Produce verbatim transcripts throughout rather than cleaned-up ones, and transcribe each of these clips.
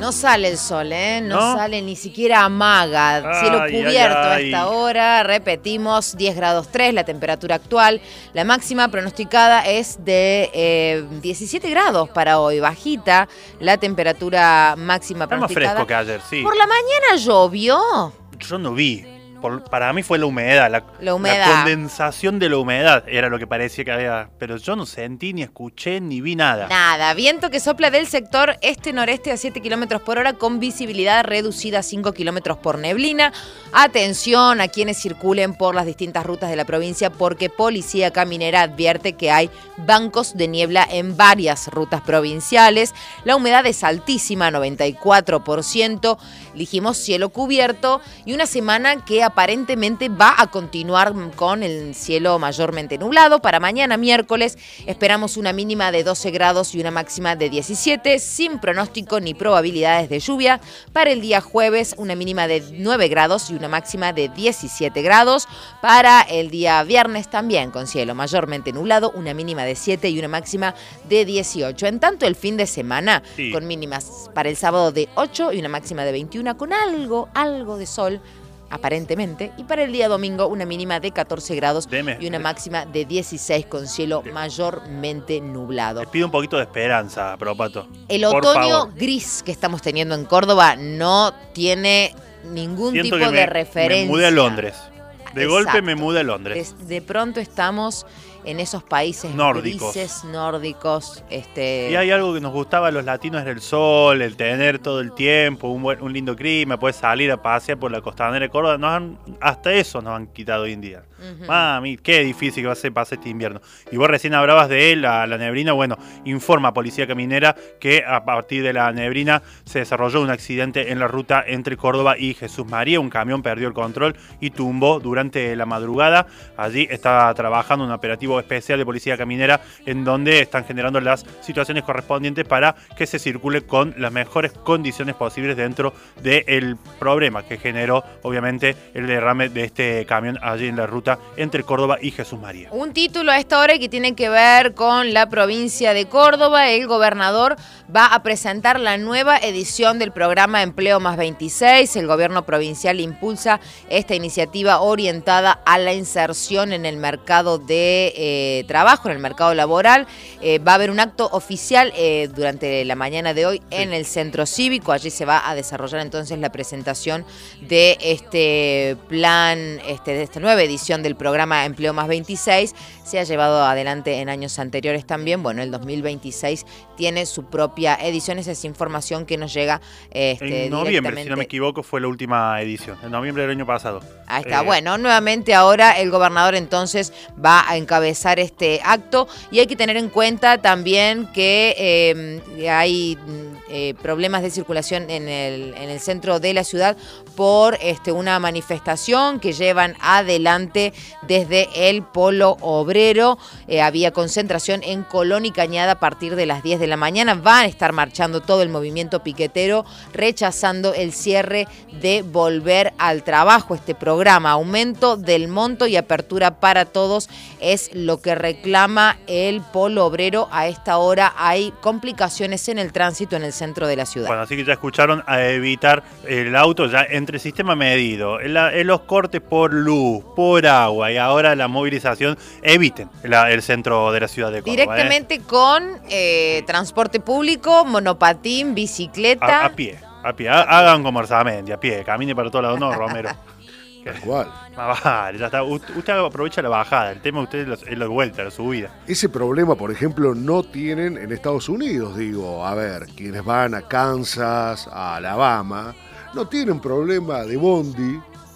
No sale el sol, ¿eh? No, ¿No? sale ni siquiera amaga. Ay, Cielo cubierto ay, a ay. esta hora. Repetimos, diez grados tres la temperatura actual. La máxima pronosticada es de eh, diecisiete grados para hoy. Bajita la temperatura máxima Está más pronosticada. fresco que ayer, sí. Por la mañana llovió. Yo no vi. Por- para mí fue la humedad, la, La humedad. la condensación de la humedad era lo que parecía que había. Pero yo no sentí, ni escuché, ni vi nada. Nada, viento que sopla del sector este-noreste a siete kilómetros por hora con visibilidad reducida a cinco kilómetros por neblina. Atención a quienes circulen por las distintas rutas de la provincia porque Policía Caminera advierte que hay bancos de niebla en varias rutas provinciales. La humedad es altísima, noventa y cuatro por ciento. Dijimos cielo cubierto y una semana que aparentemente va a continuar con el cielo mayormente nublado. Para mañana miércoles esperamos una mínima de doce grados y una máxima de diecisiete, sin pronóstico ni probabilidades de lluvia. Para el día jueves una mínima de nueve grados y una máxima de diecisiete grados. Para el día viernes también con cielo mayormente nublado, una mínima de siete y una máxima de dieciocho. En tanto el fin de semana Sí. con mínimas para el sábado de ocho y una máxima de veintiuno con algo, algo de sol aparentemente, y para el día domingo una mínima de catorce grados Deme. y una máxima de dieciséis con cielo mayormente nublado. Les pido un poquito de esperanza, Propato. El Por otoño favor. gris que estamos teniendo en Córdoba no tiene ningún Siento tipo que de me, referencia. me mudé a Londres. De Exacto. golpe me mudé a Londres. De, de pronto estamos en esos países Nórdicos. grises, nórdicos. Este, Y hay algo que nos gustaba a los latinos, era el sol, el tener todo el tiempo, un, buen, un lindo clima, poder salir a pasear por la costanera de Córdoba. Nos han, hasta eso nos han quitado hoy en día. Ujú. Mami, qué difícil que va a ser pasar este invierno. Y vos recién hablabas de la, la neblina. Bueno, informa Policía Caminera que a partir de la neblina se desarrolló un accidente en la ruta entre Córdoba y Jesús María. Un camión perdió el control y tumbó durante la madrugada. Allí está trabajando un operativo especial de Policía Caminera en donde están generando las situaciones correspondientes para que se circule con las mejores condiciones posibles dentro del problema que generó obviamente el derrame de este camión allí en la ruta entre Córdoba y Jesús María. Un título a esta hora que tiene que ver con la provincia de Córdoba. El gobernador va a presentar la nueva edición del programa Empleo Más veintiséis. El gobierno provincial impulsa esta iniciativa orientada a la inserción en el mercado de eh, trabajo, en el mercado laboral. Eh, va a haber un acto oficial eh, durante la mañana de hoy Sí. en el Centro Cívico. Allí se va a desarrollar entonces la presentación de este plan, este, de esta nueva edición del programa Empleo Más veintiséis. Se ha llevado adelante en años anteriores también. Bueno, el dos mil veintiséis tiene su propia edición. Esa es información que nos llega este, En noviembre, directamente. si no me equivoco, fue la última edición. En noviembre del año pasado. Ahí está. Eh, Bueno, nuevamente ahora el gobernador entonces va a encabezar este acto y hay que tener en cuenta también que eh, hay eh, problemas de circulación en el, en el centro de la ciudad por este, una manifestación que llevan adelante desde el Polo Obrero. Eh, había concentración en Colón y Cañada a partir de las diez de la mañana. Van a estar marchando todo el movimiento piquetero rechazando el cierre de Volver al Trabajo, este programa. Aumento del monto y apertura para todos es lo que reclama el Polo Obrero. A esta hora hay complicaciones en el tránsito en el centro de la ciudad. Bueno, así que ya escucharon, a evitar el auto ya entre el sistema medido, en, la, en los cortes por luz, por agua y ahora la movilización, eviten la, el centro de la ciudad de Córdoba. Directamente ¿eh? con eh, transporte público, monopatín, bicicleta. A, a pie, a pie, ha- hagan como Arzamendi, a pie, camine para todos lados, no, Romero. Tal cual. Ah, vale, ya está. Usted, usted aprovecha la bajada, el tema de usted es la, es la vuelta, la subida. Ese problema, por ejemplo, no tienen en Estados Unidos, digo, a ver, quienes van a Kansas, a Alabama, no tienen problema de bondi,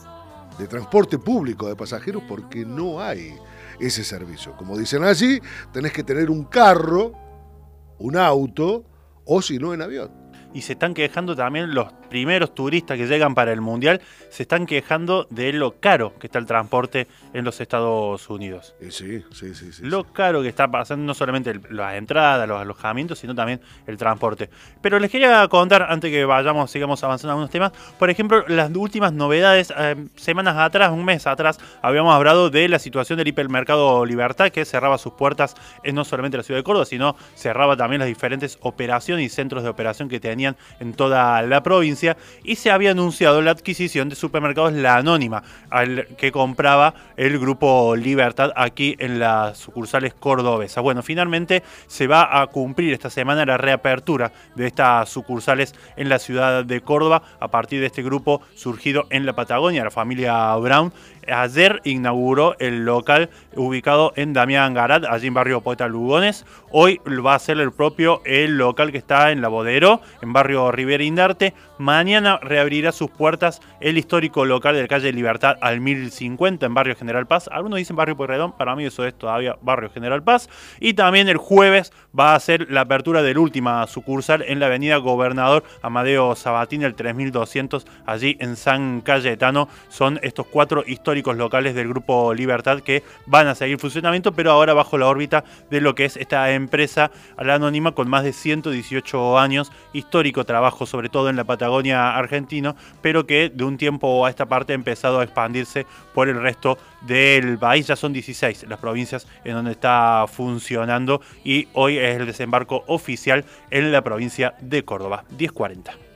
de transporte público de pasajeros, porque no hay ese servicio. Como dicen allí, tenés que tener un carro, un auto, o si no en avión. Y se están quejando también los primeros turistas que llegan para el Mundial, se están quejando de lo caro que está el transporte en los Estados Unidos. Y sí, sí, sí, sí. Lo sí. caro que está pasando, no solamente el- las entradas, los alojamientos, sino también el transporte. Pero les quería contar, antes que vayamos, sigamos avanzando en algunos temas, por ejemplo, las últimas novedades. Eh, semanas atrás, un mes atrás, habíamos hablado de la situación del hipermercado Libertad, que cerraba sus puertas en no solamente la ciudad de Córdoba, sino cerraba también las diferentes operaciones y centros de operación que tenía tenían en toda la provincia, y se había anunciado la adquisición de supermercados La Anónima, al que compraba el Grupo Libertad aquí en las sucursales cordobesas. Bueno, finalmente se va a cumplir esta semana la reapertura de estas sucursales en la ciudad de Córdoba a partir de este grupo surgido en la Patagonia, la familia Brown. Ayer inauguró el local ubicado en Damián Garat, allí en barrio Poeta Lugones. Hoy va a ser el propio el local que está en La Bodero, en barrio Rivera Indarte. Mañana reabrirá sus puertas el histórico local de la calle Libertad al mil cincuenta en barrio General Paz. Algunos dicen barrio Pueyrredón, para mí eso es todavía barrio General Paz. Y también el jueves va a ser la apertura de la última sucursal en la avenida Gobernador Amadeo Sabatini, el tres mil doscientos, allí en San Cayetano. Son estos cuatro históricos locales del Grupo Libertad que van a seguir funcionamiento, pero ahora bajo la órbita de lo que es esta empresa La Anónima, con más de ciento dieciocho años, histórico trabajo sobre todo en la Patagonia argentino, pero que de un tiempo a esta parte ha empezado a expandirse por el resto del país. Ya son dieciséis las provincias en donde está funcionando y hoy es el desembarco oficial en la provincia de Córdoba. diez cuarenta.